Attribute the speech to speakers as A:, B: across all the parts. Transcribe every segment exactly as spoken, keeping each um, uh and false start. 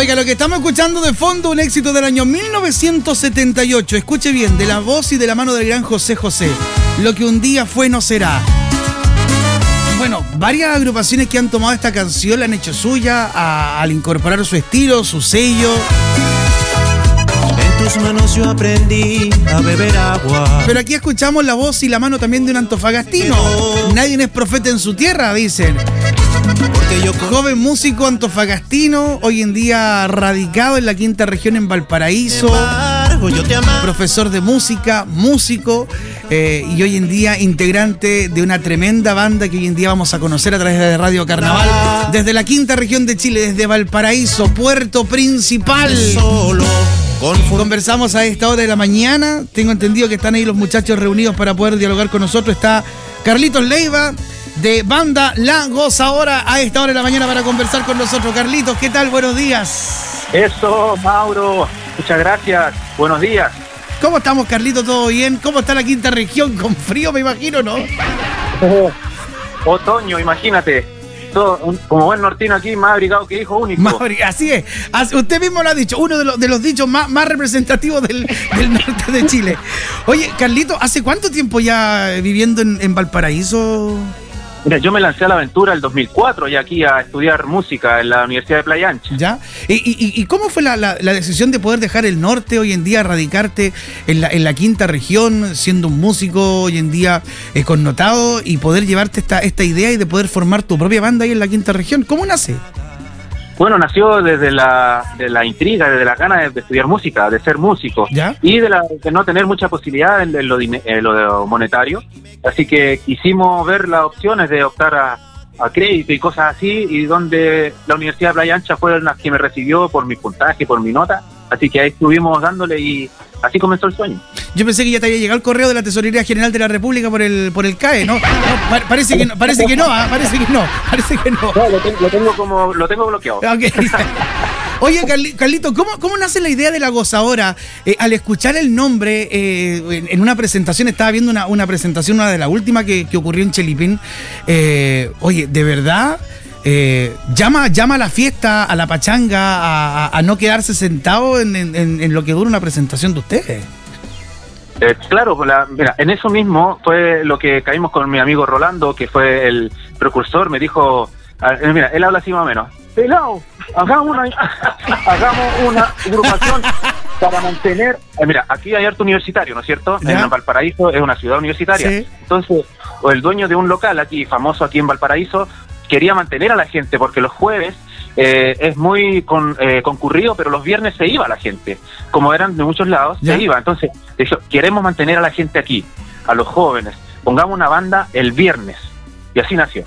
A: Oiga, lo que estamos escuchando de fondo, un éxito del año mil novecientos setenta y ocho. Escuche bien, de la voz y de la mano del gran José José. Lo que un día fue no será. Bueno, varias agrupaciones que han tomado esta canción la han hecho suya a, al incorporar su estilo, su sello.
B: En tus manos yo aprendí a beber agua.
A: Pero aquí escuchamos la voz y la mano también de un antofagastino. Pero... nadie es profeta en su tierra, dicen. Porque yo... joven músico antofagastino, hoy en día radicado en la quinta región en Valparaíso. Embargo, yo te amaba. Profesor de música, músico, eh, y hoy en día integrante de una tremenda banda que hoy en día vamos a conocer a través de Radio Carnaval. Desde la quinta región de Chile, desde Valparaíso, Puerto Principal. Solo. Conversamos a esta hora de la mañana. Tengo entendido que están ahí los muchachos reunidos para poder dialogar con nosotros. Está Carlitos Leiva, de banda La Gozadora, a esta hora de la mañana para conversar con nosotros. Carlitos, ¿qué tal? Buenos días.
C: Eso, Mauro. Muchas gracias. Buenos días.
A: ¿Cómo estamos, Carlitos? ¿Todo bien? ¿Cómo está la quinta región? Con frío, me imagino, ¿no?
C: Oh, otoño, imagínate. Todo, un, como buen nortino aquí, más abrigado que hijo único.
A: Más, así es. Así, usted mismo lo ha dicho. Uno de los, de los dichos más, más representativos del, del norte de Chile. Oye, Carlito, ¿hace cuánto tiempo ya viviendo en, en Valparaíso?
C: Mira, yo me lancé a la aventura el dos mil cuatro y aquí a estudiar música en la Universidad de Playa Ancha.
A: ¿Ya? ¿Y, y, y cómo fue la, la, la decisión de poder dejar el norte hoy en día, radicarte en la, en la quinta región, siendo un músico hoy en día eh, connotado, y poder llevarte esta, esta idea y de poder formar tu propia banda ahí en la quinta región? ¿Cómo nace?
C: Bueno, nació desde la, de la intriga, desde la gana de, de estudiar música, de ser músico.
A: ¿Ya?
C: Y de, la, de no tener mucha posibilidad en, en, lo, en lo monetario. Así que quisimos ver las opciones de optar a, a crédito y cosas así, y donde la Universidad de Playa Ancha fue la que me recibió por mi puntaje, por mi nota. Así que ahí estuvimos dándole y así comenzó el sueño.
A: Yo pensé que ya te había llegado el correo de la Tesorería General de la República por el por el C A E, ¿no? no pa- parece que no, parece que no, ¿eh? parece que no, parece que no.
C: No, lo, tengo, lo tengo como lo tengo bloqueado.
A: Okay. Oye, Carlito, ¿cómo, ¿cómo nace la idea de La Gozadora? Eh, al escuchar el nombre, eh, en, en una presentación, estaba viendo una, una presentación, una de las últimas que, que ocurrió en Chelipín. Eh, oye, de verdad, eh, llama, llama a la fiesta, a la pachanga, a, a, a no quedarse sentado en, en, en lo que dura una presentación de ustedes.
C: Eh, claro, la, mira, en eso mismo fue lo que caímos con mi amigo Rolando, que fue el precursor. Me dijo, eh, mira, él habla así más o menos. Pelao, hagamos una, hagamos una agrupación para mantener... Eh, mira, aquí hay harto universitario, ¿no es cierto? ¿Ya? En Valparaíso es una ciudad universitaria. Sí. Entonces, el dueño de un local aquí, famoso aquí en Valparaíso, quería mantener a la gente, porque los jueves eh, es muy con, eh, concurrido, pero los viernes se iba la gente. Como eran de muchos lados, ¿ya? Se iba. Entonces, dijo, queremos mantener a la gente aquí, a los jóvenes. Pongamos una banda el viernes. Y así nació.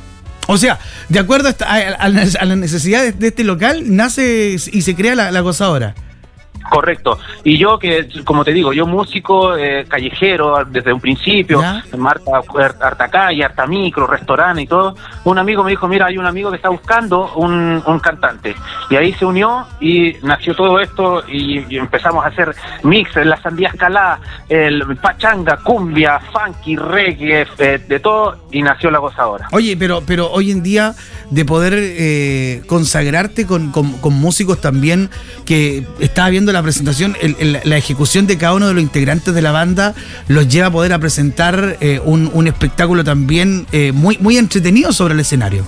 A: O sea, de acuerdo a, esta, a, a, a las necesidades de este local, nace y se crea la, la Gozadora.
C: Correcto. Y yo, que como te digo, yo músico eh, callejero desde un principio, harta, harta calle, harta micro, restaurante y todo. Un amigo me dijo, mira, hay un amigo que está buscando un, un cantante. Y ahí se unió y nació todo esto, y, y empezamos a hacer mix, la sandía escalada, el pachanga, cumbia, funky, reggae, eh, de todo, y nació La Gozadora.
A: Oye, pero, pero hoy en día, de poder eh, consagrarte con, con, con músicos también, que estaba viendo la presentación, el, el, la ejecución de cada uno de los integrantes de la banda los lleva a poder a presentar eh, un, un espectáculo también eh, muy, muy entretenido sobre el escenario.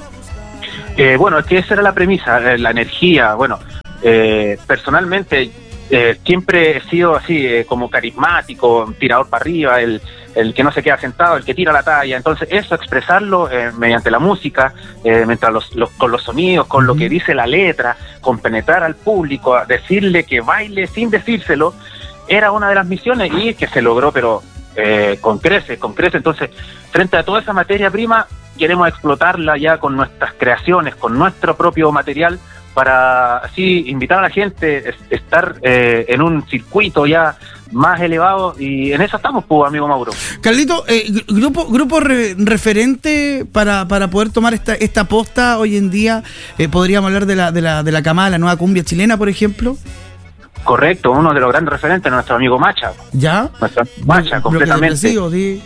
C: Eh, bueno, es que esa era la premisa, eh, la energía. Bueno, eh, personalmente eh, siempre he sido así, eh, como carismático, tirador para arriba, el, el que no se queda sentado, el que tira la talla. Entonces eso, expresarlo eh, mediante la música, eh, mientras los, los, con los sonidos, con lo que dice la letra, con penetrar al público, decirle que baile sin decírselo, era una de las misiones, y que se logró, pero eh, con creces, con creces. Entonces, frente a toda esa materia prima, queremos explotarla ya con nuestras creaciones, con nuestro propio material, para así invitar a la gente, estar eh, en un circuito ya más elevado, y en eso estamos, pues, amigo Mauro.
A: Carlito, eh, grupo grupo re, referente para, para poder tomar esta esta posta hoy en día, eh, podríamos hablar de la de la de la camada, la nueva cumbia chilena, por ejemplo.
C: Correcto, uno de los grandes referentes, nuestro amigo Macha.
A: ¿Ya?
C: Nuestra Macha, Blo- completamente.
A: Sigo, sí.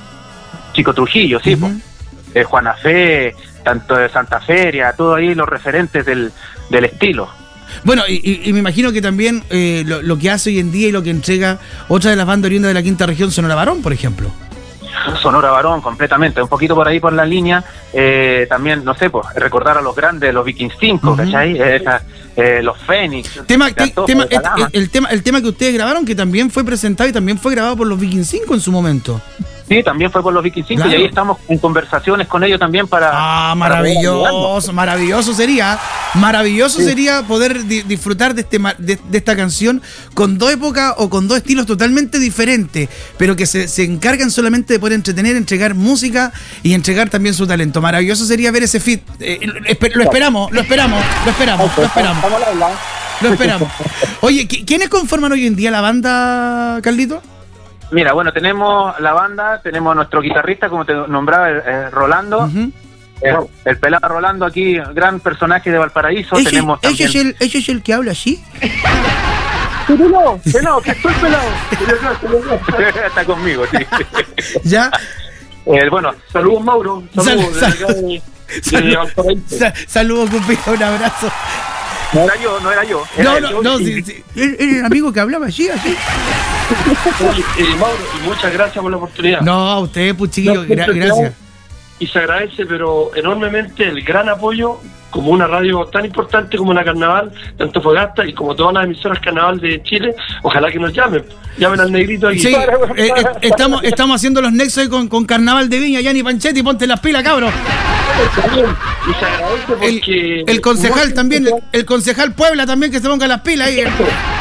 C: Chico Trujillo, sí, uh-huh. pues. Eh, Juana Fe, tanto de Santa Feria, todo ahí los referentes del, del estilo.
A: Bueno, y, y, y me imagino que también eh, lo, lo que hace hoy en día y lo que entrega otra de las bandas oriundas de la quinta región, Sonora Varón, por ejemplo.
C: Sonora Varón, completamente, un poquito por ahí por la línea, eh, también, no sé, pues, recordar a los grandes, los Vikings cinco, uh-huh. ¿cachai? Esa, eh, los Fénix.
A: Tema, te, tema, el, el, tema, el tema que ustedes grabaron, que también fue presentado y también fue grabado por los Vikings cinco en su momento.
C: Sí, también fue por los Vikings cinco, claro. Y ahí estamos en conversaciones con ellos también para...
A: Ah, maravilloso, para maravilloso sería, maravilloso sí. sería poder di- disfrutar de, este, de, de esta canción con dos épocas o con dos estilos totalmente diferentes, pero que se, se encargan solamente de poder entretener, entregar música y entregar también su talento. Maravilloso sería ver ese feat. Eh, lo, lo esperamos, lo esperamos, lo esperamos, lo esperamos. Lo esperamos. Oye, ¿quiénes conforman hoy en día la banda, Carlito?
C: Mira, bueno, tenemos la banda, tenemos nuestro guitarrista, como te nombraba, eh, Rolando, uh-huh. eh, el pelado Rolando aquí, gran personaje de Valparaíso.
A: ¿Ese,
C: tenemos
A: ese, es el, ¿Ese es el que habla así?
C: No, pelado, que estoy pelado. Está conmigo, sí.
A: ¿Ya?
C: Eh, bueno, saludos Mauro, saludos
A: sal,
C: sal, de,
A: sal, de Valparaíso. Sal, saludos, Cupito, un abrazo.
C: No era yo, no era yo. Era
A: no, no,
C: yo
A: no,
C: y...
A: sí, sí. Era el amigo que hablaba así, así.
D: Oye, eh, Mauro, y muchas gracias por la oportunidad.
A: No, a usted, pues chiquillo, gra- gracias.
D: Y se agradece, pero enormemente, el gran apoyo, como una radio tan importante como la Carnaval de Antofagasta y como todas las emisoras Carnaval de Chile. Ojalá que nos llamen, llamen al negrito aquí.
A: Sí, eh, eh, estamos, estamos haciendo los nexos con, con Carnaval de Viña, Gianni Panchetti, ponte las pilas, cabros.
D: Y se agradece porque...
A: El, el concejal también, el, el concejal Puebla también, que se ponga las pilas ahí.
D: Eso,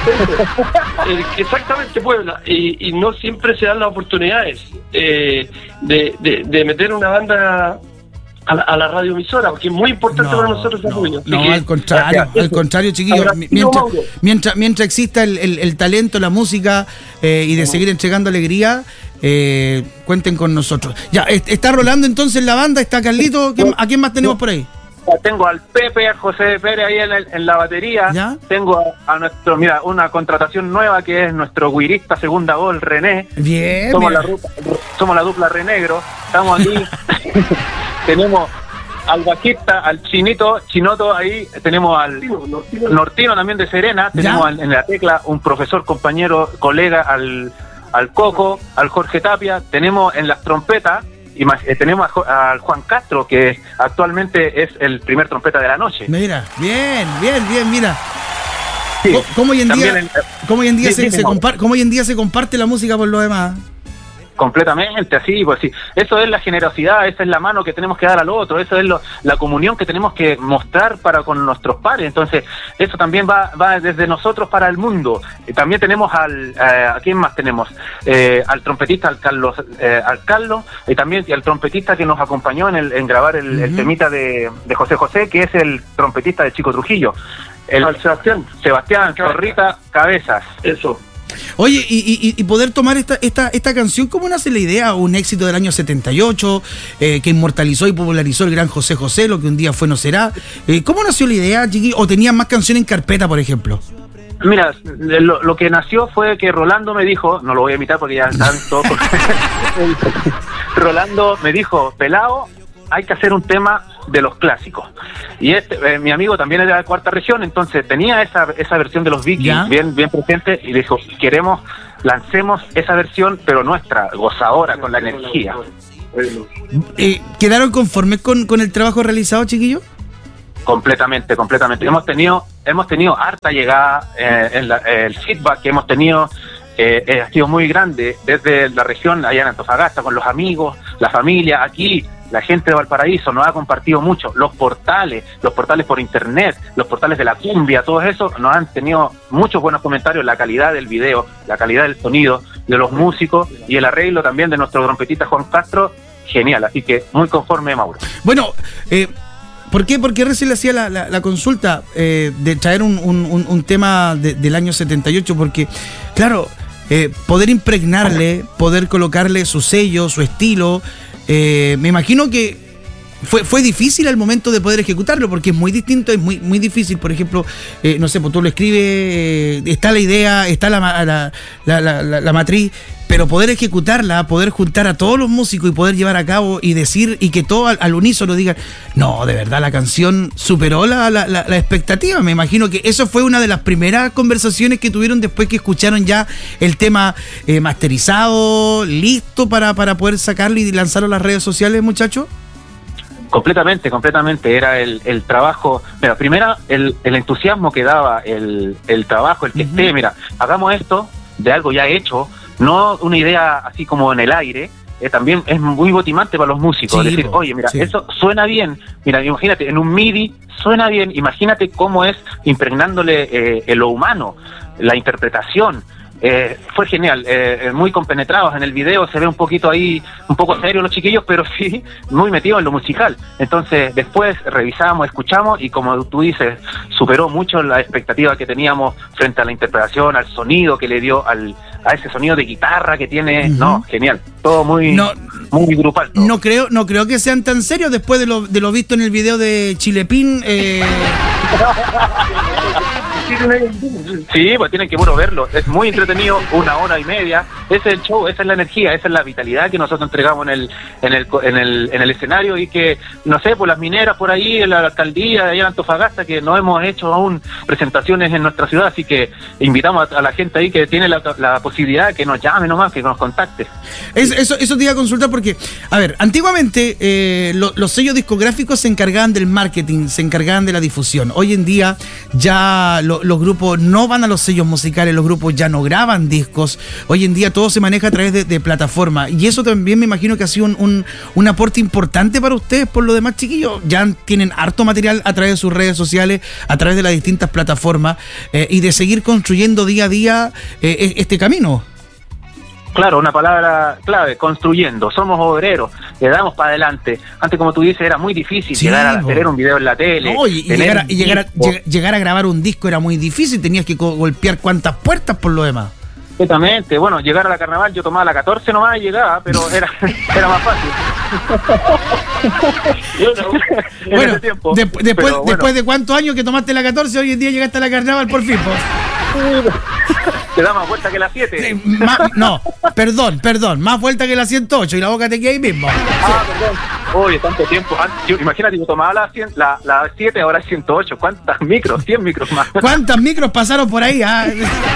D: eso. Exactamente, Puebla. Y, y no siempre se dan las oportunidades eh, de, de, de meter una banda a la, a la radioemisora, porque es muy importante no, para nosotros el apoyo.
A: No, no al contrario, gracias. al contrario, chiquillos. Mientras, mientras, mientras exista el, el, el talento, la música eh, y de seguir entregando alegría, eh, cuenten con nosotros. Ya, está Rolando entonces la banda, está Carlito. ¿A quién más tenemos por ahí?
C: Tengo al Pepe, a José Pérez ahí en, el, en la batería.
A: ¿Ya?
C: Tengo a, a nuestro, mira, una contratación nueva que es nuestro guirista segunda voz, René.
A: Bien.
C: Somos, la, somos la dupla Renegro. Estamos aquí. Tenemos al bajista, al Chinito, Chinoto ahí. Tenemos al Nortino, Nortino también de Serena. Tenemos al, en la tecla un profesor, compañero, colega, al, al Coco, al Jorge Tapia. Tenemos en las trompetas. Y más, eh, tenemos al Juan Castro, que actualmente es el primer trompeta de la noche.
A: Mira, bien, bien, bien, mira.
C: Sí,
A: ¿Cómo hoy en día,
C: en,
A: cómo hoy en día
C: sí,
A: se,
C: sí,
A: se compar, cómo hoy en día se comparte la música por lo demás?
C: Completamente, así, pues sí. Eso es la generosidad, esa es la mano que tenemos que dar al otro, eso es lo, la comunión que tenemos que mostrar para con nuestros pares. Entonces, eso también va, va desde nosotros para el mundo. Y también tenemos al, eh, ¿a quién más tenemos? Eh, al trompetista, al Carlos, eh, al Carlos, y también y al trompetista que nos acompañó en, el, en grabar el, uh-huh. el temita de, de José José, que es el trompetista de Chico Trujillo. El,
D: al Sebastián.
C: Sebastián, Zorrita Cabezas.
D: Eso.
A: Oye, y, y, y poder tomar esta, esta, esta canción, ¿cómo nace la idea? Un éxito del año setenta y ocho, eh, que inmortalizó y popularizó el gran José José, lo que un día fue no será. Eh, ¿Cómo nació la idea, chiqui? ¿O tenían más canciones en carpeta, por ejemplo?
C: Mira, lo, lo que nació fue que Rolando me dijo, no lo voy a imitar porque ya están todos... Rolando me dijo, pelao, hay que hacer un tema de los clásicos. Y este, eh, mi amigo también es de la cuarta región, entonces tenía esa esa versión de los Vikings bien bien presente y dijo, queremos, lancemos esa versión, pero nuestra, gozadora, con la energía.
A: Eh, ¿Quedaron conformes con, con el trabajo realizado, chiquillos?
C: Completamente, completamente. Hemos tenido hemos tenido harta llegada, eh, en la, eh, el feedback que hemos tenido eh, eh, ha sido muy grande, desde la región, allá en Antofagasta, con los amigos, la familia, aquí... La gente de Valparaíso nos ha compartido mucho, los portales, los portales por internet, los portales de la cumbia, todo eso nos han tenido muchos buenos comentarios, la calidad del video, la calidad del sonido, de los músicos y el arreglo también de nuestro trompetista Juan Castro, genial, así que muy conforme, Mauro.
A: Bueno, eh, ¿por qué? Porque recién le hacía la, la, la consulta eh, de traer un, un, un tema de, del año setenta y ocho, porque, claro, eh, poder impregnarle, poder colocarle su sello, su estilo... Eh, me imagino que fue fue difícil al momento de poder ejecutarlo, porque es muy distinto, es muy muy difícil. Por ejemplo, eh, no sé, pues tú lo escribes, eh, está la idea, está la, la, la, la, la, la matriz, pero poder ejecutarla, poder juntar a todos los músicos y poder llevar a cabo y decir, y que todo al, al unísono digan, no, de verdad la canción superó la, la, la, la expectativa. Me imagino que eso fue una de las primeras conversaciones que tuvieron después que escucharon ya el tema eh, masterizado, listo para, para poder sacarlo y lanzarlo a las redes sociales, muchachos.
C: Completamente, completamente. Era el, el trabajo. Mira, primero, el, el entusiasmo que daba el, el trabajo, el que uh-huh. esté, mira, hagamos esto de algo ya hecho, no una idea así como en el aire. Eh, también es muy motivante para los músicos. Sí, decir, oye, mira, sí. eso suena bien. Mira, imagínate, en un MIDI suena bien. Imagínate cómo es impregnándole eh, en lo humano, la interpretación. Eh, fue genial, eh, muy compenetrados en el video, se ve un poquito ahí, un poco serio los chiquillos, pero sí, muy metidos en lo musical. Entonces después revisamos, escuchamos y como tú dices, superó mucho la expectativa que teníamos frente a la interpretación, al sonido que le dio, al a ese sonido de guitarra que tiene. Uh-huh. No, genial, todo muy, no, muy grupal. Todo.
A: No creo, no creo que sean tan serios después de lo, de lo visto en el video de Chilepín. Eh...
C: Sí, pues tienen que bueno verlo, es muy entretenido, una hora y media, ese es el show, esa es la energía, esa es la vitalidad que nosotros entregamos en el en el en el, en el escenario y que, no sé, pues las mineras por ahí, en la alcaldía de allá en Antofagasta, que no hemos hecho aún presentaciones en nuestra ciudad, así que invitamos a, a la gente ahí que tiene la, la posibilidad que nos llame nomás, que nos contacte.
A: Es, eso, eso te iba a consultar porque, a ver, antiguamente eh, lo, los sellos discográficos se encargaban del marketing, se encargaban de la difusión. Hoy en día ya lo, los grupos no van a los sellos musicales, los grupos ya no graban discos. Hoy en día todo se maneja a través de, de plataforma. Y eso también me imagino que ha sido un, un, un aporte importante para ustedes. Por lo demás, chiquillos, ya tienen harto material a través de sus redes sociales, a través de las distintas plataformas, eh, y de seguir construyendo día a día eh, este camino.
C: Claro, una palabra clave, construyendo. Somos obreros, le damos para adelante. Antes, como tú dices, era muy difícil sí, llegar a tener un video en la tele.
A: No, y, y, llegar a, y llegar, a, llegar a grabar un disco era muy difícil, tenías que golpear cuantas puertas por lo demás.
C: Exactamente, bueno, llegar a la carnaval, yo tomaba la catorce nomás y llegaba, pero era, era más fácil.
A: Bueno, de, después, pero, bueno, después de cuántos años que tomaste la catorce, hoy en día llegaste a la carnaval por fin, pues.
C: Te da más vuelta que la siete.
A: Sí, más, no, perdón, perdón, más vuelta que la ciento ocho y la boca te queda ahí mismo.
C: Ah, perdón. Oye, tanto tiempo. Yo, imagínate, yo tomaba la, cien, la, la siete, ahora es ciento ocho. ¿Cuántas micros? cien micros más.
A: ¿Cuántas micros pasaron por ahí? Ah?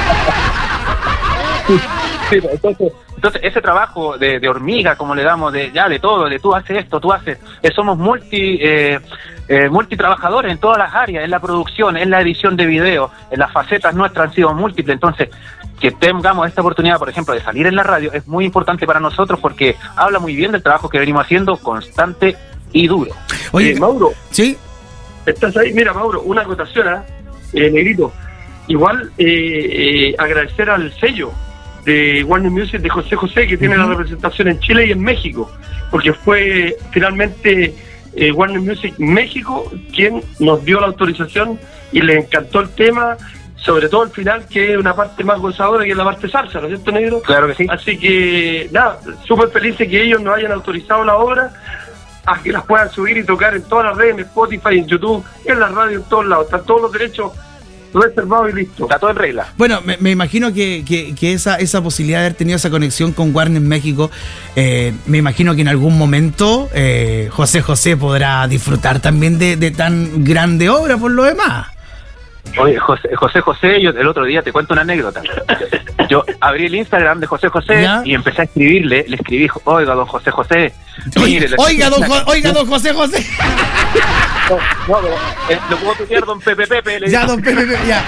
C: Sí, entonces, entonces ese trabajo de, de hormiga, como le damos, de ya de todo, de tú haces esto, tú haces, eh, somos multi eh, eh, multitrabajadores en todas las áreas, en la producción, en la edición de video, en las facetas nuestras han sido múltiples. Entonces, que tengamos esta oportunidad, por ejemplo, de salir en la radio es muy importante para nosotros porque habla muy bien del trabajo que venimos haciendo, constante y duro.
D: Oye, eh, Mauro,
A: ¿sí?
D: ¿Estás ahí? Mira, Mauro, una acotación, ¿eh? Eh, Negrito. Igual eh, eh, agradecer al sello de Warner Music de José José, que tiene uh-huh. la representación en Chile y en México, porque fue finalmente eh, Warner Music México quien nos dio la autorización y le encantó el tema, sobre todo el final, que es una parte más gozadora, que es la parte salsa, ¿no es cierto, Negro?
C: Claro que sí.
D: Así que, nada, súper felices que ellos nos hayan autorizado la obra, a que las puedan subir y tocar en todas las redes, en Spotify, en YouTube, en la radio, en todos lados. Están todos los derechos reservado y listo.
C: Está todo en regla.
A: Bueno, me, me imagino que, que, que esa, esa posibilidad de haber tenido esa conexión con Warner México, eh, me imagino que en algún momento eh, José José podrá disfrutar también de, de tan grande obra por lo demás.
C: Oye, José José, José yo el otro día te cuento una anécdota. Yo abrí el Instagram de José José ¿ya? Y empecé a escribirle, le escribí, oiga, don José José.
A: Mire, oiga, don, jo, oiga, don José José.
C: No, no, pero eh, lo puedo tutear don Pepe Pepe. Le
A: ya,
C: digo.
A: don Pepe Pepe, ya.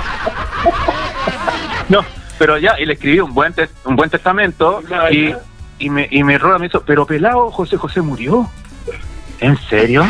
C: No, pero ya, y le escribí un buen tes, un buen testamento no, y, y me y me rola me hizo, pero pelado, José José murió. ¿En serio?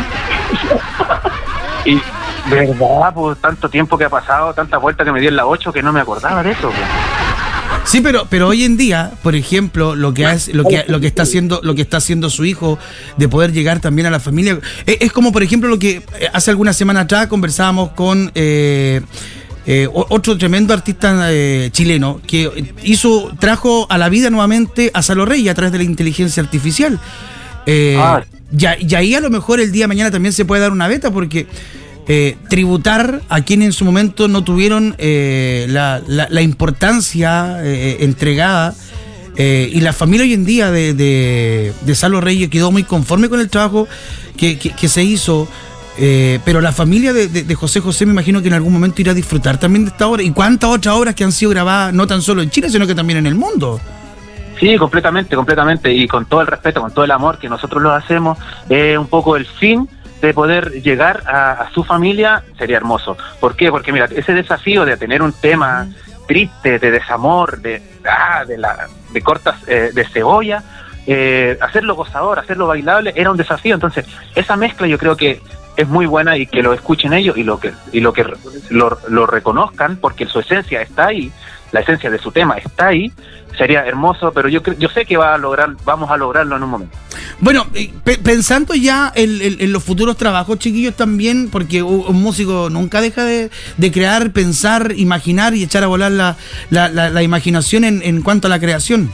C: Y verdad, pues tanto tiempo que ha pasado, tanta vuelta que me dio en la ocho que no me acordaba de eso. Pues.
A: Sí, pero pero hoy en día, por ejemplo, lo que es lo que lo que está haciendo lo que está haciendo su hijo de poder llegar también a la familia es, es como, por ejemplo, lo que hace algunas semanas atrás conversábamos con eh, eh, otro tremendo artista eh, chileno que hizo trajo a la vida nuevamente a Salo Rey a través de la inteligencia artificial. Eh, ah. y, y ahí a lo mejor el día de mañana también se puede dar una beta porque Eh, tributar a quienes en su momento no tuvieron eh, la, la, la importancia eh, entregada Eh, y la familia hoy en día de, de, de Salo Reyes quedó muy conforme con el trabajo que, que, que se hizo. Eh, pero la familia de, de, de José José me imagino que en algún momento irá a disfrutar también de esta obra. ¿Y cuántas otras obras que han sido grabadas no tan solo en Chile, sino que también en el mundo?
C: Sí, completamente, completamente. Y con todo el respeto, con todo el amor que nosotros lo hacemos, eh, un poco el fin de poder llegar a, a su familia sería hermoso. ¿Por qué? Porque mira, ese desafío de tener un tema triste, de desamor, de ah, de, la, de cortas eh, de cebolla, eh, hacerlo gozador, hacerlo bailable, era un desafío. Entonces, esa mezcla yo creo que es muy buena y que lo escuchen ellos y lo que y lo que lo, lo reconozcan, porque su esencia está ahí, la esencia de su tema está ahí. Sería hermoso, pero yo yo sé que va a lograr, vamos a lograrlo en un momento.
A: Bueno, pe- pensando ya en, en, en los futuros trabajos, chiquillos, también, porque un músico nunca deja de, de crear, pensar, imaginar y echar a volar la, la, la, la imaginación en, en cuanto a la creación.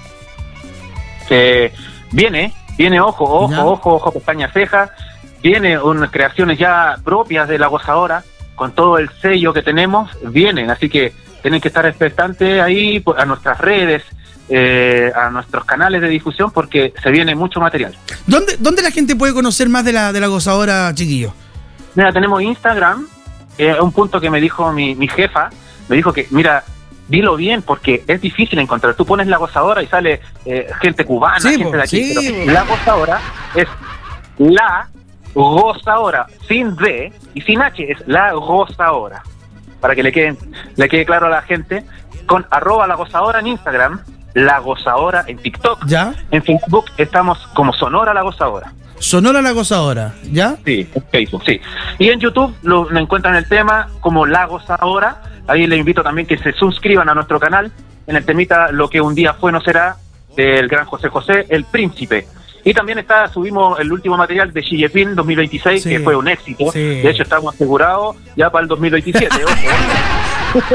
C: Eh, viene, viene, ojo, ojo,
A: ya.
C: ojo, ojo, pestaña, ceja. Viene unas creaciones ya propias de La Gozadora, con todo el sello que tenemos, vienen, así que tienen que estar expectantes ahí a nuestras redes, eh, a nuestros canales de difusión, porque se viene mucho material.
A: ¿Dónde, dónde la gente puede conocer más de la, de la Gozadora, chiquillos?
C: Mira, tenemos Instagram, eh, un punto que me dijo mi, mi jefa, me dijo que, mira, dilo bien, porque es difícil encontrar. Tú pones La Gozadora y sale eh, gente cubana,
A: Sí,
C: gente de aquí,
A: sí,
C: pero La Gozadora es La Gozadora, sin D y sin H, es La Gozadora. Para que le quede, le quede claro a la gente, con arroba La Gozadora en Instagram, La Gozadora en TikTok,
A: ¿Ya?
C: en Facebook estamos como Sonora La Gozadora.
A: Sonora La Gozadora, ¿ya?
C: Sí, en Facebook, sí. Y en YouTube lo, lo encuentran el tema como La Gozadora. Ahí les invito también que se suscriban a nuestro canal en el temita Lo que un día fue no será, del gran José José, El Príncipe. Y también está subimos el último material de Chillepín dos mil veintiséis, sí, que fue un éxito. Sí. De hecho, estamos asegurados ya para el dos mil veintisiete. Ojo.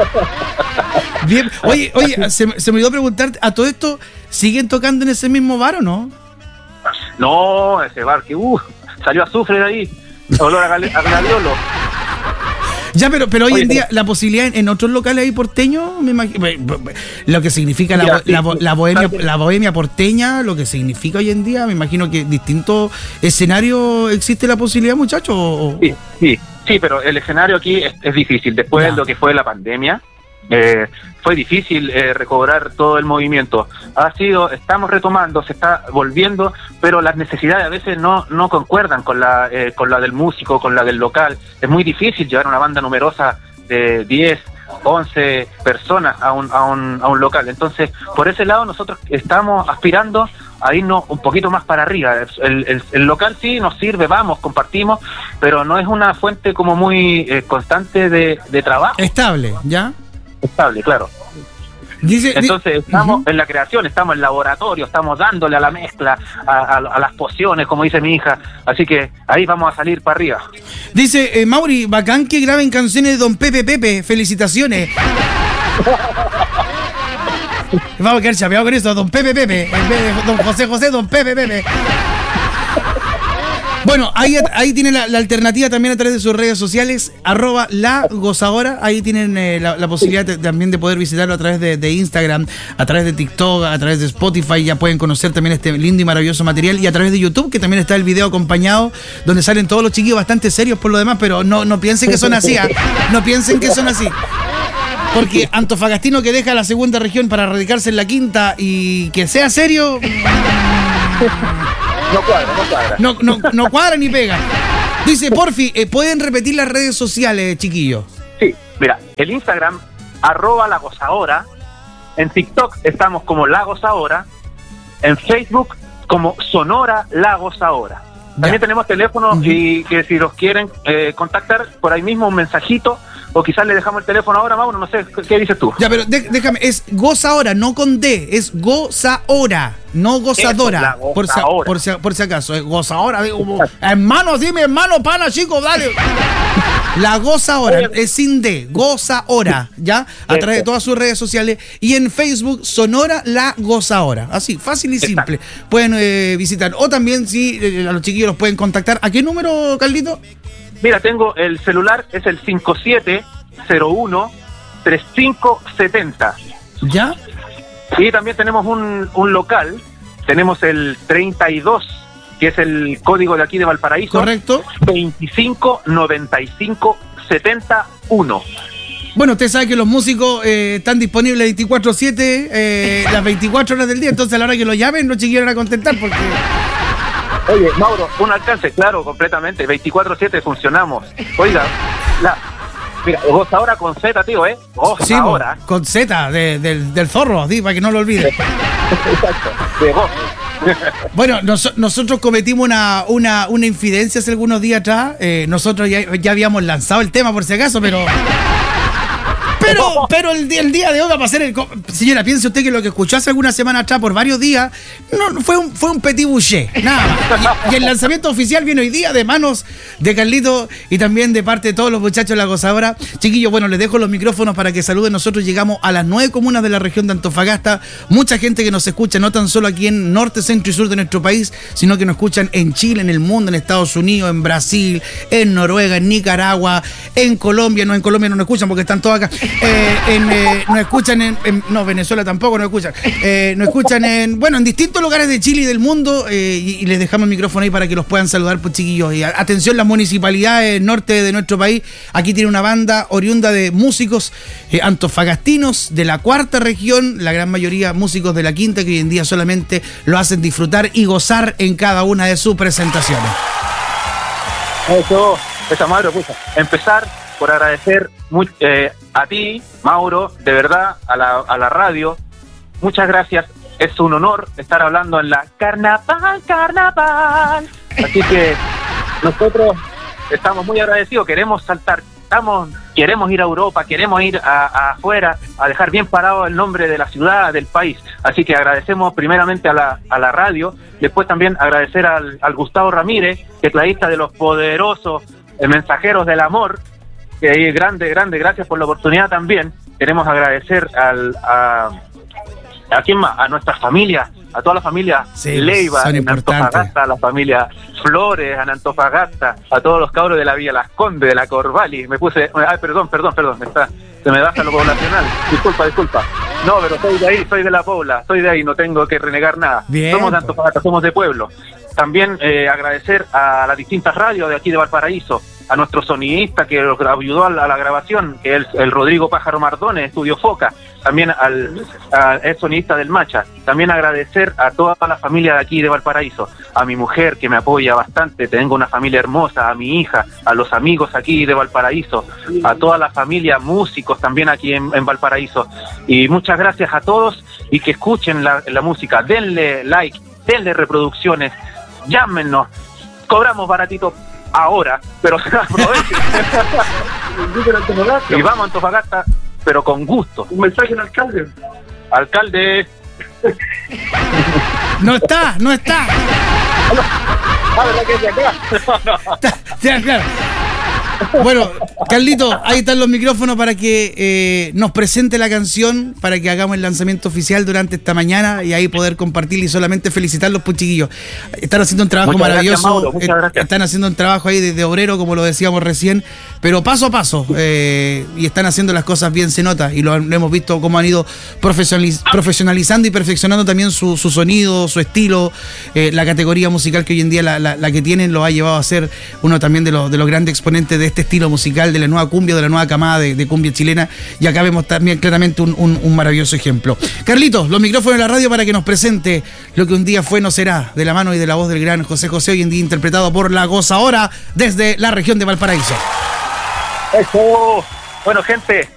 A: Bien, oye, oye, se, se me olvidó preguntarte, ¿a todo esto siguen tocando en ese mismo bar o no?
C: No, ese bar que uh, salió azufre de ahí, olor a, gale, a gladiolo.
A: Ya, pero pero hoy Oye, en día la posibilidad en, en otros locales ahí porteños, me imagino, lo que significa mira, la, sí, la, la, la bohemia la bohemia porteña, lo que significa hoy en día, me imagino que en distintos escenarios existe la posibilidad, muchachos. O...
C: Sí, sí, sí, pero el escenario aquí es, es difícil. Después ya. de lo que fue la pandemia, eh, fue difícil eh, recobrar todo el movimiento. Ha sido, estamos retomando, se está volviendo, pero las necesidades a veces no no concuerdan con la eh, con la del músico, con la del local. Es muy difícil llevar una banda numerosa de diez, once personas a un, a un, a un local. Entonces, por ese lado nosotros estamos aspirando a irnos un poquito más para arriba. El, el, el local sí nos sirve, vamos, compartimos, pero no es una fuente como muy eh, constante de, de trabajo.
A: Estable, ¿ya?
C: Estable, claro. Dice, Entonces estamos uh-huh. en la creación, estamos en el laboratorio, estamos dándole a la mezcla, a, a, a las pociones, como dice mi hija. Así que ahí vamos a salir para arriba.
A: Dice, eh, Mauri, bacán que graben canciones de Don Pepe Pepe. Felicitaciones. Vamos a quedar chapeados con eso, Don Pepe Pepe. En vez de Don José José, Don Pepe Pepe. Bueno, ahí, ahí tienen la, la alternativa también a través de sus redes sociales, arroba La Gozadora. Ahí tienen eh, la, la posibilidad de, también de poder visitarlo a través de, de Instagram, a través de TikTok, a través de Spotify. Ya pueden conocer también este lindo y maravilloso material. Y a través de YouTube, que también está el video acompañado, donde salen todos los chiquillos bastante serios por lo demás, pero no, no piensen que son así, ¿eh? No piensen que son así. Porque antofagastino que deja la segunda región para radicarse en la quinta y que sea serio...
C: No cuadra, no cuadra.
A: No, no, no cuadra ni pega. Dice, porfi, eh, ¿pueden repetir las redes sociales, chiquillos?
C: Sí, mira, el Instagram, arroba La Gozadora. En TikTok estamos como La Gozadora. En Facebook como Sonora La Gozadora. También ya. tenemos teléfono uh-huh. y que si los quieren eh, contactar, por ahí mismo un mensajito. O quizás le dejamos el teléfono ahora, Mauro, no sé, ¿qué dices tú?
A: Ya, pero de, déjame, es Gozahora, no con D, es Gozahora, no Gozadora. Eso, por, si, por, si, por si acaso, es Gozahora, digo, hermano, sí, mi hermano, pana, chico, dale. La Gozahora, es sin D, Gozahora, ¿ya? A través de todas sus redes sociales. Y en Facebook, Sonora La Gozahora. Así, fácil y simple. Exacto. Pueden eh, visitar. O también, si eh, a los chiquillos los pueden contactar. ¿A qué número, Carlito?
C: Mira, tengo el celular, es el cinco siete cero uno tres cinco siete cero.
A: ¿Ya?
C: Y también tenemos un, un local, tenemos el treinta y dos, que es el código de aquí de Valparaíso.
A: Correcto.
C: veinticinco noventa y cinco setenta y uno.
A: Bueno, usted sabe que los músicos eh, están disponibles veinticuatro siete, eh, las veinticuatro horas del día, entonces a la hora que lo llamen, no chiquillos van a contestar porque...
C: Oye, Mauro, un alcance, claro, completamente, veinticuatro siete funcionamos. Oiga, la... Mira, gozadora con Z, tío, ¿eh? Gozadora.
A: Sí, con Z, de, del, del zorro, ¿sí? Para que no lo olvide.
C: Exacto, de gozo.
A: Bueno, nos, nosotros cometimos una, una, una infidencia hace algunos días atrás. Eh, nosotros ya, ya habíamos lanzado el tema por si acaso, pero... Pero, pero el, el día de hoy va a pasar el... Señora, piense usted que lo que escuchó hace algunas semanas atrás por varios días no fue un, fue un petit bouché, nada más. Y, y el lanzamiento oficial viene hoy día de manos de Carlito y también de parte de todos los muchachos de La Gozadora. Chiquillos, bueno, les dejo los micrófonos para que saluden. Nosotros llegamos a las nueve comunas de la región de Antofagasta. Mucha gente que nos escucha, no tan solo aquí en norte, centro y sur de nuestro país, sino que nos escuchan en Chile, en el mundo, en Estados Unidos, en Brasil, en Noruega, en Nicaragua, en Colombia. No, en Colombia no nos escuchan porque están todos acá. Eh, en, eh, nos escuchan en, en... No, Venezuela tampoco nos escuchan. Eh, nos escuchan en... Bueno, en distintos lugares de Chile y del mundo. Eh, y, y les dejamos el micrófono ahí para que los puedan saludar, pues, chiquillos. Y a, atención, las municipalidades norte de nuestro país. Aquí tiene una banda oriunda de músicos eh, antofagastinos de la cuarta región. La gran mayoría músicos de la quinta, que hoy en día solamente lo hacen disfrutar y gozar en cada una de sus presentaciones.
C: Eso, esa madre, pucha. Empezar por agradecer muy, eh, a ti, Mauro, de verdad, a la, a la radio. Muchas gracias. Es un honor estar hablando en la Carnaval, Carnaval. Así que nosotros estamos muy agradecidos. Queremos saltar, estamos, queremos ir a Europa, queremos ir a, a afuera, a dejar bien parado el nombre de la ciudad, del país. Así que agradecemos primeramente a la, a la radio. Después también agradecer al, al Gustavo Ramírez, tecladista de los poderosos eh, Mensajeros del Amor. Que ahí, grande, grande, gracias por la oportunidad también. Queremos agradecer al, a, ¿a quién más? A nuestras familias, a toda la familia sí, Leiva, en Antofagasta, a la familia Flores, en Antofagasta, a todos los cabros de la Villa Las Condes, de la Corvali. Me puse, ay, perdón, perdón, perdón, me está, se me baja lo poblacional. Disculpa, disculpa. No, pero soy de ahí, soy de la Pobla, soy de ahí, no tengo que renegar nada. Bien, somos de Antofagasta, somos de pueblo. También eh, agradecer a las distintas radios de aquí de Valparaíso, a nuestro sonidista que nos ayudó a la, a la grabación, que es el, el Rodrigo Pájaro Mardones, Estudio Foca, también al, al el sonidista del Macha. También agradecer a toda la familia de aquí de Valparaíso, a mi mujer que me apoya bastante, tengo una familia hermosa, a mi hija, a los amigos aquí de Valparaíso, a toda la familia, músicos también aquí en, en Valparaíso. Y muchas gracias a todos y que escuchen la, la música, denle like, denle reproducciones, llámenos, cobramos baratito ahora, pero se aprovechen. Y vamos a Antofagasta, pero con gusto.
D: Un mensaje al alcalde.
C: Alcalde.
A: No está, no está.
C: Ah, ¿verdad que es de acá?
A: Ya, claro. Bueno, Carlito, ahí están los micrófonos para que eh, nos presente la canción, para que hagamos el lanzamiento oficial durante esta mañana y ahí poder compartir y solamente felicitarlos, pues, chiquillos. Están haciendo un trabajo muchas maravilloso, gracias, Mauro, muchas gracias. Están haciendo un trabajo ahí de, de obrero, como lo decíamos recién, pero paso a paso, eh, y están haciendo las cosas bien, se nota, y lo, lo hemos visto cómo han ido profesionaliz- profesionalizando y perfeccionando también su, su sonido, su estilo, eh, la categoría musical que hoy en día la, la, la que tienen lo ha llevado a ser uno también de los, de los grandes exponentes de este estilo musical, de la nueva cumbia, de la nueva camada de, de cumbia chilena, y acá vemos también claramente un, un, un maravilloso ejemplo. Carlitos, los micrófonos de la radio para que nos presente lo que un día fue, no será, de la mano y de la voz del gran José José, hoy en día interpretado por La Gozadora desde la región de Valparaíso.
C: Eso. Bueno, gente,